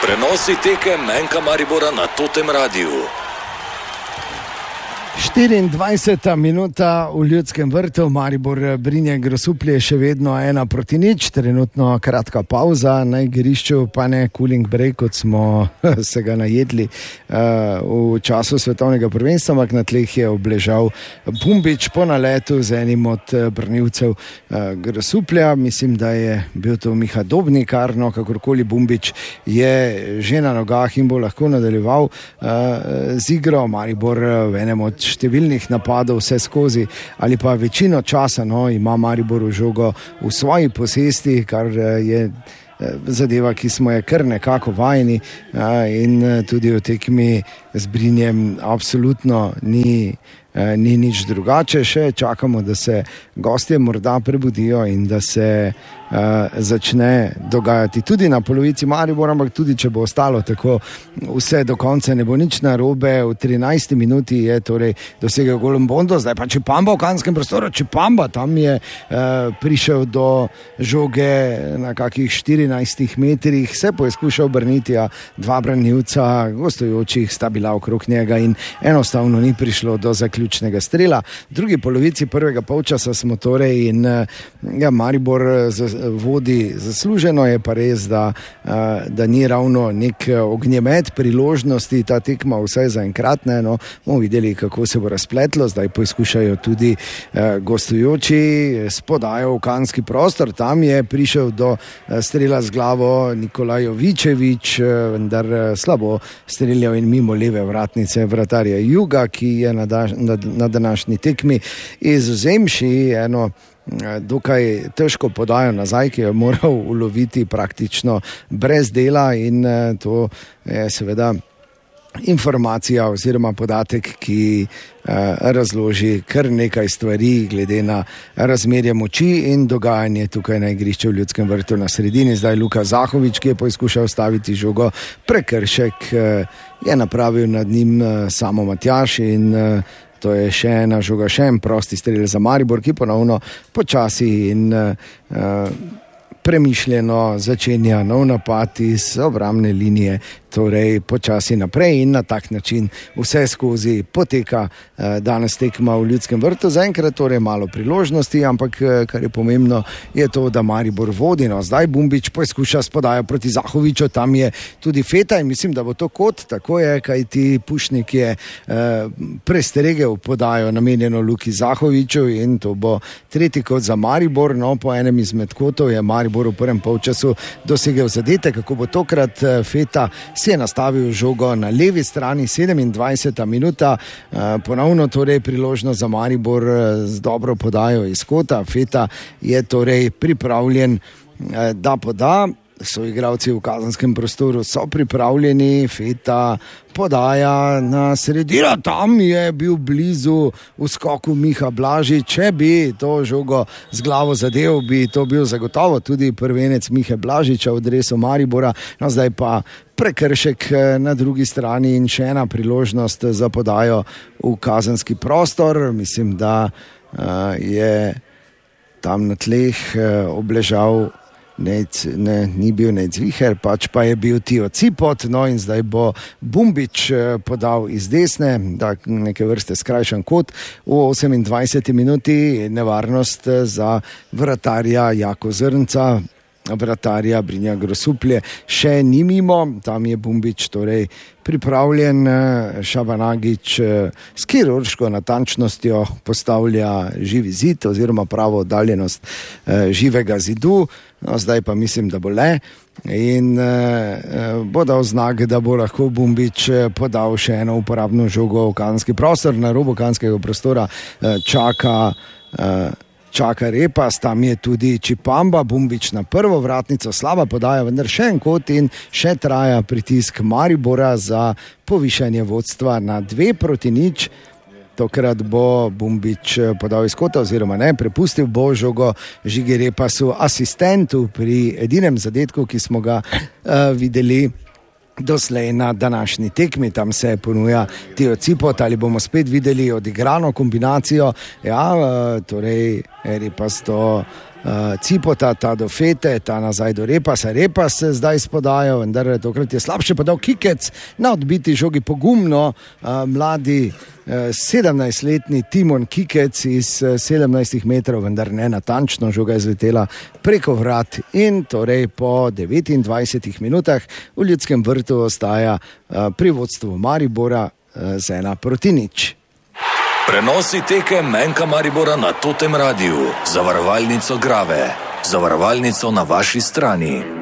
Prenosi tekem NK Maribora na Totem Radiu. 24. minuta v Ljudskem vrtu, Maribor Brinje Grosuplje še vedno 1-0, trenutno kratka pauza na igrišču, pa ne cooling break, kot smo se ga najedli v času svetovnega prvenstva, ampak na tleh je obležal Bumbič po naletu z enim od branilcev Grosuplja. Mislim, da je bil to Miha Dobnikar, no kakorkoli Bumbič je že na nogah in bo lahko nadaljeval z igro. Maribor v enem od številnih napadov vse skozi ali pa večino časa ima Maribor žogo v svoji posesti, kar je zadeva, ki smo je kar nekako vajeni, in tudi v tekmi z Brinjem absolutno ni nič drugače. Še čakamo, da se gostje morda prebudijo in da se začne dogajati tudi na polovici Maribora, ampak tudi če bo ostalo tako vse do konca, ne bo nič narobe. V 13. minuti je torej dosegel gol Mbondo, zdaj pa Čipamba v kanskem prostoru. Čipamba tam je prišel do žoge na kakih 14 metrih, se poizkušal obrniti, a dva branilca gostujočih sta bila okrog njega in enostavno ni prišlo do zaključnega strela. V drugi polovici prvega polčasa smo torej in Maribor vodi zasluženo, je pa res, da ni ravno nek ognjemet priložnosti ta tekma, vsaj zaenkrat ne. Bomo videli, kako se bo razpletlo. Zdaj poizkušajo tudi gostujoči s podajo v kanski prostor. Tam je prišel do strela z glavo Nikolaj Jovičevič, vendar slabo streljal in mimo leve vratnice vratarja Juga, ki je na današnji tekmi izvzemši eno dokaj težko podajo nazaj, ki jo moral uloviti praktično brez dela, in to je seveda informacija oziroma podatek, ki razloži kar nekaj stvari glede na razmerje moči in dogajanje tukaj na igrišču v Ljudskem vrtu na sredini. Zdaj Luka Zahovič, ki je poizkušal staviti žogo, prekršek je napravil nad njim Samo Matjaž in to je še ena žoga, še en prosti strel za Maribor, ki ponovno počasi in premišljeno začenja nov napad iz obrambne linije, torej počasi naprej, in na tak način vse skozi poteka danes tekma v Ljudskem vrtu. Zaenkrat torej malo priložnosti, ampak kar je pomembno je to, da Maribor vodi. Zdaj Bumbič poizkuša s podajo proti Zahoviču, tam je tudi Feta in mislim, da bo to kot, tako je, kajti Pušnik je prestregel podajo namenjeno Luki Zahoviču in to bo tretji kot za Maribor. Po enem izmed kotov je Maribor v prvem polčasu dosegel zadetek. Kako bo tokrat Feta si je nastavil žogo na levi strani, 27. minuta, ponovno torej priložnost za Maribor z dobro podajo iz kota. Feta je torej pripravljen, da poda. So igralci v kazenskem prostoru so pripravljeni, Feta podaja na sredino, tam je bil blizu v skoku Miha Blažič. Če bi to žogo z glavo zadev, bi to bil zagotovo tudi prvenec Mihe Blažiča v dresu Maribora. Zdaj pa prekršek na drugi strani in še ena priložnost za podajo v kazenski prostor. Mislim, da je tam na tleh obležal ni bil Viher, pač pa je bil Tio Cipot, in zdaj bo Bumbič podal iz desne, neke vrste skrajšan kot v 28. minuti. Nevarnost za vratarja Jako Zrnca, vratarja Brinja Grosuplje še ni mimo, tam je Bumbič torej pripravljen. Šabanagič s kirurško natančnostjo postavlja živi zid oziroma pravo oddaljenost živega zidu. Zdaj pa mislim, da bo le in bo dal znak, da bo lahko Bumbič podal še eno uporabno žogo v kazenski prostor. Na robu kazenskega prostora čaka Repas, tam je tudi Čipamba. Bumbič na prvo vratnico, slaba podaja, vendar še en kot in še traja pritisk Maribora za povišanje vodstva na 2-0. Tokrat bo Bumbič podal iz kota oziroma ne, prepustil bo žogo Žigi Repasu, asistentu pri edinem zadetku, ki smo ga videli doslej na današnji tekmi. Tam se ponuja Tio Cipot, ali bomo spet videli odigrano kombinacijo. Torej Repas to Cipota, ta do Fete, ta nazaj do Repasa. Repas se zdaj spodajal, vendar tokrat je slabše podal Kikec na odbiti žogi pogumno. Mladi 17-letni Timon Kikec iz 17 metrov, vendar ne natančno, žoga je zletela preko vrat in torej po 29 minutah v Ljudskem vrtu ostaja pri vodstvu Maribora z 1-0. Prenosi tekem Menka Maribora na Totem Radiu. Zavarovalnico Grave. Zavarovalnico na vaši strani.